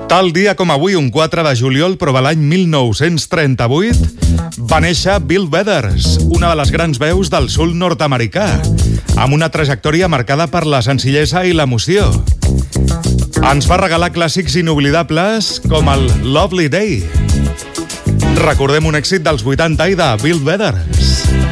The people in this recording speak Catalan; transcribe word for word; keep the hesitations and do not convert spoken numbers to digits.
Tal dia com avui, un quatre de juliol, però de l'any mil nou-cents trenta-vuit, va néixer Bill Withers, una de les grans veus del soul nord-americà, amb una trajectòria marcada per la senzillesa i l'emoció. Ens va regalar clàssics inoblidables com el Lovely Day. Recordem un èxit dels vuitanta i de Bill Withers.